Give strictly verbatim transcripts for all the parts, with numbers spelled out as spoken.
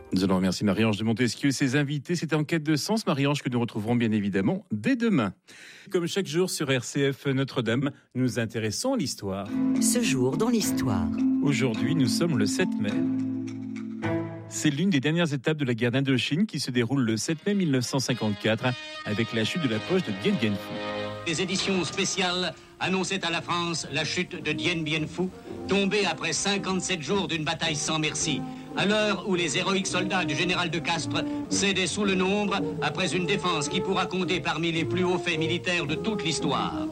Nous allons remercier Marie-Ange de Montesquieu et ses invités. C'était En quête de sens, Marie-Ange, que nous retrouverons bien évidemment dès demain. Comme chaque jour sur R C F Notre-Dame, nous nous intéressons à l'histoire. Ce jour dans l'histoire. Aujourd'hui, nous sommes le sept mai. C'est l'une des dernières étapes de la guerre d'Indochine qui se déroule le sept mai mille neuf cent cinquante-quatre avec la chute de la poche de Dien Bien Phu. Les éditions spéciales annonçaient à la France la chute de Dien Bien Phu, tombé après cinquante-sept jours d'une bataille sans merci. À l'heure où les héroïques soldats du général de Castres cédaient sous le nombre après une défense qui pourra compter parmi les plus hauts faits militaires de toute l'histoire.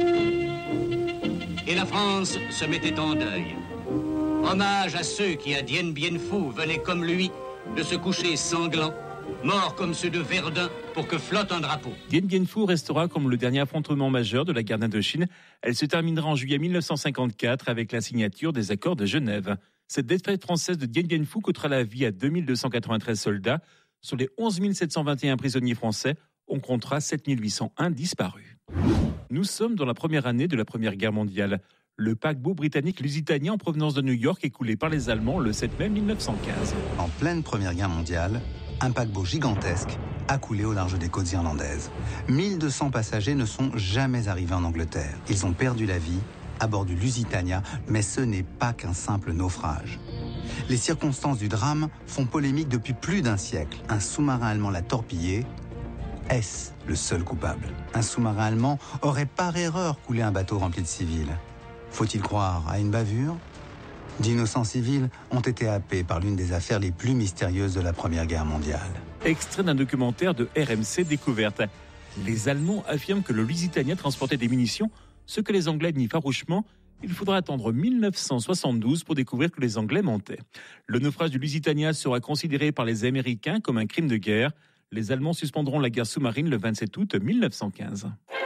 Et la France se mettait en deuil. Hommage à ceux qui, à Dien Bien Phu, venaient comme lui de se coucher sanglants, morts comme ceux de Verdun pour que flotte un drapeau. Dien Bien Phu restera comme le dernier affrontement majeur de la guerre d'Indochine. Elle se terminera en juillet mille neuf cent cinquante-quatre avec la signature des accords de Genève. Cette défaite française de Dien Bien Phu coûtera la vie à deux mille deux cent quatre-vingt-treize soldats. Sur les onze mille sept cent vingt et un prisonniers français, on comptera sept mille huit cent un disparus. Nous sommes dans la première année de la Première Guerre mondiale. Le paquebot britannique Lusitania en provenance de New York est coulé par les Allemands le sept mai mille neuf cent quinze. En pleine Première Guerre mondiale, un paquebot gigantesque a coulé au large des côtes irlandaises. mille deux cents passagers ne sont jamais arrivés en Angleterre. Ils ont perdu la vie à bord du Lusitania, mais ce n'est pas qu'un simple naufrage. Les circonstances du drame font polémique depuis plus d'un siècle. Un sous-marin allemand l'a torpillé. Est-ce le seul coupable? Un sous-marin allemand aurait par erreur coulé un bateau rempli de civils. Faut-il croire à une bavure? D'innocents civils ont été happés par l'une des affaires les plus mystérieuses de la Première Guerre mondiale. Extrait d'un documentaire de R M C Découverte. Les Allemands affirment que le Lusitania transportait des munitions, ce que les Anglais nient farouchement. Il faudra attendre mille neuf cent soixante-douze pour découvrir que les Anglais mentaient. Le naufrage du Lusitania sera considéré par les Américains comme un crime de guerre. Les Allemands suspendront la guerre sous-marine le vingt-sept août mille neuf cent quinze.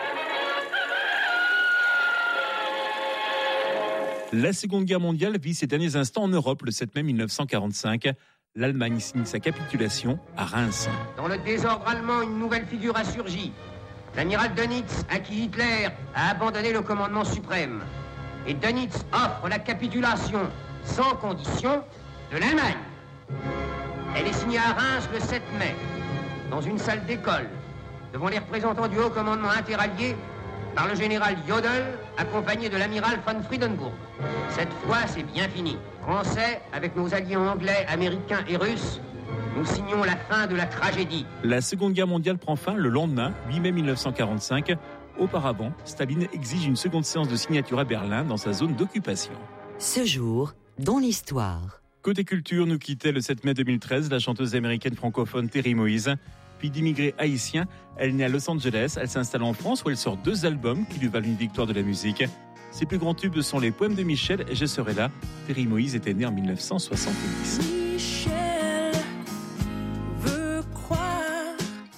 La Seconde Guerre mondiale vit ses derniers instants en Europe le sept mai mille neuf cent quarante-cinq. L'Allemagne signe sa capitulation à Reims. Dans le désordre allemand, une nouvelle figure a surgi. L'amiral Dönitz, à qui Hitler a abandonné le commandement suprême. Et Dönitz offre la capitulation sans condition de l'Allemagne. Elle est signée à Reims le sept mai, dans une salle d'école, devant les représentants du haut commandement interallié, par le général Jodl, accompagné de l'amiral von Friedenburg. Cette fois, c'est bien fini. Français, avec nos alliés anglais, américains et russes, nous signons la fin de la tragédie. La Seconde Guerre mondiale prend fin le lendemain, huit mai mille neuf cent quarante-cinq. Auparavant, Staline exige une seconde séance de signature à Berlin dans sa zone d'occupation. Ce jour dans l'histoire. Côté culture, nous quittait le sept mai deux mille treize la chanteuse américaine francophone Terry Moïse. Fille d'immigrés haïtiens, elle naît à Los Angeles, elle s'installe en France où elle sort deux albums qui lui valent une victoire de la musique. Ses plus grands tubes sont les poèmes de Michel et Je serai là. Terry Moïse était née en mille neuf cent soixante-dix. Michel veut croire.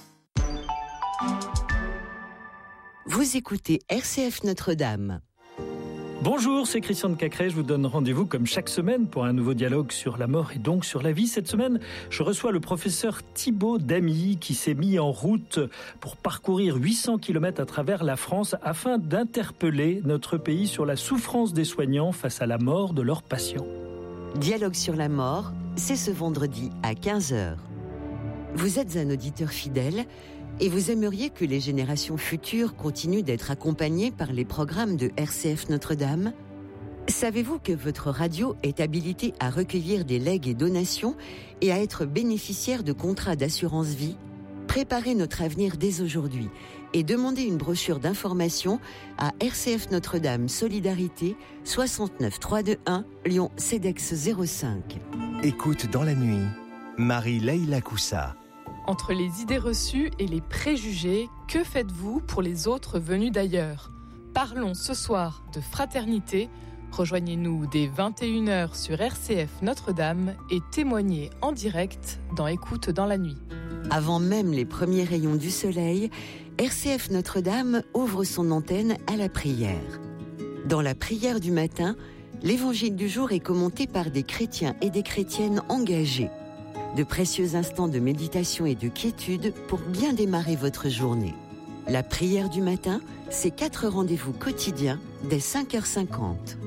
Vous écoutez R C F Notre-Dame. Bonjour, c'est Christian de Cacré. Je vous donne rendez-vous comme chaque semaine pour un nouveau dialogue sur la mort et donc sur la vie. Cette semaine, je reçois le professeur Thibaut Damy qui s'est mis en route pour parcourir huit cents kilomètres à travers la France afin d'interpeller notre pays sur la souffrance des soignants face à la mort de leurs patients. Dialogue sur la mort, c'est ce vendredi à quinze heures. Vous êtes un auditeur fidèle et vous aimeriez que les générations futures continuent d'être accompagnées par les programmes de R C F Notre-Dame? Savez-vous que votre radio est habilitée à recueillir des legs et donations et à être bénéficiaire de contrats d'assurance vie? Préparez notre avenir dès aujourd'hui et demandez une brochure d'information à R C F Notre-Dame Solidarité soixante-neuf trois cent vingt-et-un Lyon CEDEX zéro cinq. Écoute dans la nuit, Marie-Leila Coussa. Entre les idées reçues et les préjugés, que faites-vous pour les autres venus d'ailleurs? Parlons ce soir de fraternité. Rejoignez-nous dès vingt et une heures sur R C F Notre-Dame et témoignez en direct dans Écoute dans la nuit. Avant même les premiers rayons du soleil, R C F Notre-Dame ouvre son antenne à la prière. Dans la prière du matin, l'évangile du jour est commenté par des chrétiens et des chrétiennes engagés. De précieux instants de méditation et de quiétude pour bien démarrer votre journée. La prière du matin, c'est quatre rendez-vous quotidiens dès cinq heures cinquante.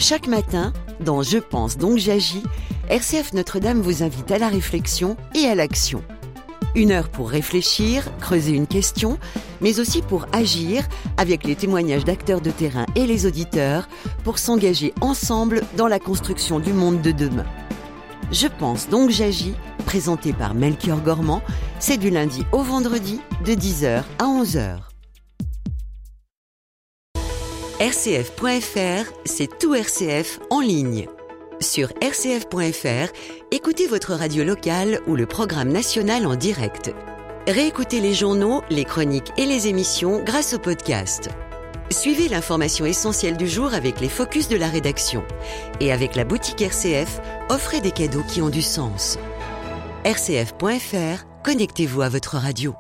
Chaque matin, dans Je pense donc j'agis, R C F Notre-Dame vous invite à la réflexion et à l'action. Une heure pour réfléchir, creuser une question, mais aussi pour agir avec les témoignages d'acteurs de terrain et les auditeurs pour s'engager ensemble dans la construction du monde de demain. Je pense donc j'agis, présenté par Melchior Gormand, c'est du lundi au vendredi de dix heures à onze heures. R C F point F R, c'est tout R C F en ligne. Sur R C F point F R, écoutez votre radio locale ou le programme national en direct. Réécoutez les journaux, les chroniques et les émissions grâce au podcast. Suivez l'information essentielle du jour avec les focus de la rédaction. Et avec la boutique R C F, offrez des cadeaux qui ont du sens. R C F point F R, connectez-vous à votre radio.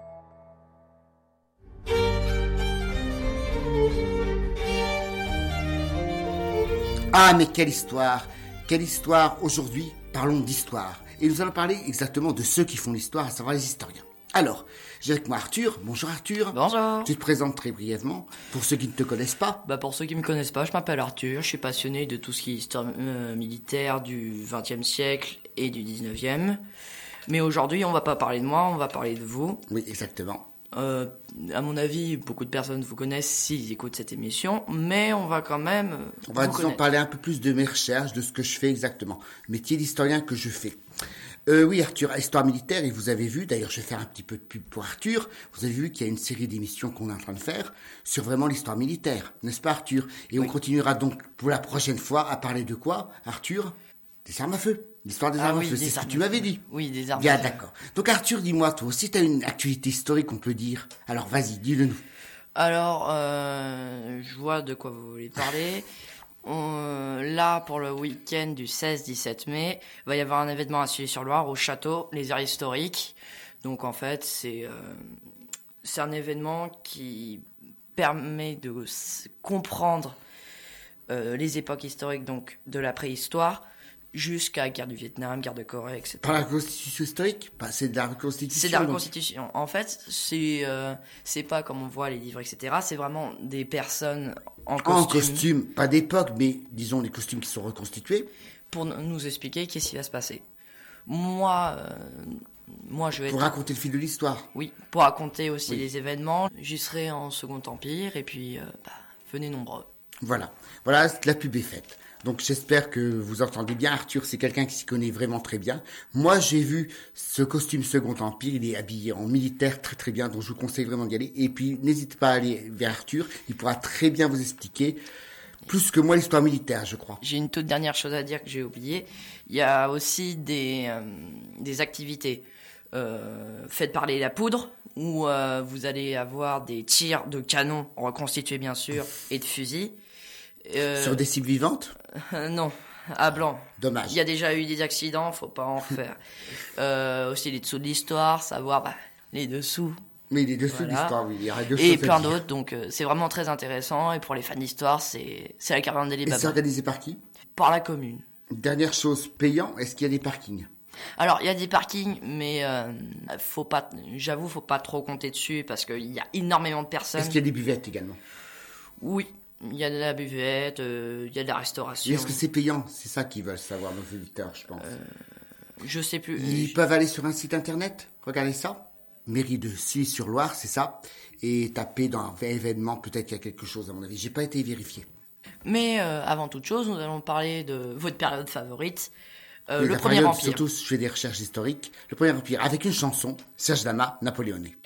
Ah, mais quelle histoire! Quelle histoire! Aujourd'hui, parlons d'histoire. Et nous allons parler exactement de ceux qui font l'histoire, à savoir les historiens. Alors, j'ai avec moi Arthur. Bonjour Arthur. Bonjour. Tu te présentes très brièvement, pour ceux qui ne te connaissent pas. Bah pour ceux qui me connaissent pas, je m'appelle Arthur, je suis passionné de tout ce qui est histoire euh, militaire du vingtième siècle et du dix-neuvième. Mais aujourd'hui, on va pas parler de moi, on va parler de vous. Oui, exactement. Euh, à mon avis, beaucoup de personnes vous connaissent s'ils écoutent cette émission, mais on va quand même. On va disons parler un peu plus de mes recherches, de ce que je fais exactement, métier d'historien que je fais. Euh, oui, Arthur, histoire militaire, et vous avez vu, d'ailleurs je vais faire un petit peu de pub pour Arthur, vous avez vu qu'il y a une série d'émissions qu'on est en train de faire sur vraiment l'histoire militaire, n'est-ce pas Arthur? Et oui. On continuera donc pour la prochaine fois à parler de quoi, Arthur? Des armes à feu. L'histoire des ah armes oui, à feu, c'est ce que tu m'avais dit. Oui, des armes Bien, à feu. d'accord. Donc Arthur, dis-moi, toi aussi tu as une actualité historique, on peut dire. Alors vas-y, dis-le nous. Alors, euh, je vois de quoi vous voulez parler. On, là, pour le week-end du seize dix-sept mai, il va y avoir un événement à Sully-sur-Loire au château, les aires historiques. Donc en fait, c'est, euh, c'est un événement qui permet de comprendre euh, les époques historiques, donc de la préhistoire, jusqu'à la guerre du Vietnam, guerre de Corée, et cetera. Par la reconstitution historique? Bah, c'est de la reconstitution. C'est de la reconstitution. Donc. En fait, c'est euh, c'est pas comme on voit les livres, et cetera. C'est vraiment des personnes en costume. En costume, pas d'époque, mais disons les costumes qui sont reconstitués. Pour nous expliquer qu'est-ce qui va se passer. Moi, euh, moi je vais Pour être... raconter le fil de l'histoire. Oui, pour raconter aussi oui. les événements. J'y serai en Second Empire, et puis euh, bah, venez nombreux. Voilà, voilà, la pub est faite. Donc j'espère que vous entendez bien. Arthur, c'est quelqu'un qui s'y connaît vraiment très bien. Moi, j'ai vu ce costume Second Empire. Il est habillé en militaire très très bien. Donc je vous conseille vraiment d'y aller. Et puis n'hésitez pas à aller vers Arthur. Il pourra très bien vous expliquer plus que moi l'histoire militaire, je crois. J'ai une toute dernière chose à dire que j'ai oublié. Il y a aussi des, euh, des activités. Euh, faites parler la poudre, où euh, vous allez avoir des tirs de canon reconstitués bien sûr et de fusils. Euh, Sur des cibles vivantes? euh, Non, à blanc. Dommage. Il y a déjà eu des accidents, faut pas en faire. euh, aussi les dessous de l'histoire, savoir bah, les dessous. Mais les dessous voilà. de l'histoire, oui, il y a deux et choses plein à dire. d'autres, donc euh, c'est vraiment très intéressant. Et pour les fans d'histoire, c'est c'est la caravan des Et Babas. c'est organisé par qui? Par la commune. Dernière chose, payant, est-ce qu'il y a des parkings? Alors, il y a des parkings, mais euh, faut pas, j'avoue, faut pas trop compter dessus parce qu'il y a énormément de personnes. Est-ce qu'il y a des buvettes également? Oui. Il y a de la buvette, euh, il y a de la restauration. Et est-ce que c'est payant? C'est ça qu'ils veulent savoir, nos auditeurs, je pense. Euh, je sais plus. Ils je... peuvent aller sur un site internet, regardez ça. Mairie de Sully-sur-Loire, c'est ça. Et taper dans événement, peut-être qu'il y a quelque chose, à mon avis. J'ai pas été vérifié. Mais euh, avant toute chose, nous allons parler de votre période favorite, euh, oui, le la Premier période, Empire. Surtout, je fais des recherches historiques. Le Premier Empire, avec une chanson, Serge Lama, Napoléonais.